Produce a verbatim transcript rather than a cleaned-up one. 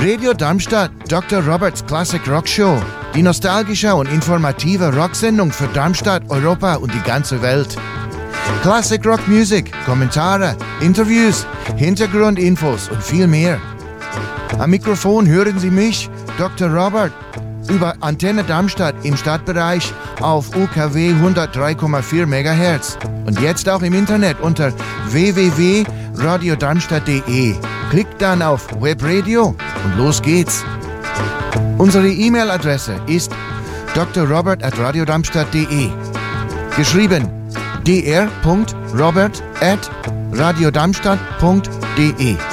Radio Darmstadt, Doktor Roberts Classic Rock Show. Die nostalgische und informative Rocksendung für Darmstadt, Europa und die ganze Welt. Classic Rock Music, Kommentare, Interviews, Hintergrundinfos und viel mehr. Am Mikrofon hören Sie mich, Doktor Robert, über Antenne Darmstadt im Stadtbereich auf U K W hundertdrei Komma vier Megahertz und jetzt auch im Internet unter w w w punkt radio darmstadt punkt de. Klickt dann auf Webradio und los geht's. Unsere E-Mail-Adresse ist d r robert at radio darmstadt punkt de. Geschrieben d r punkt robert at radio darmstadt punkt de.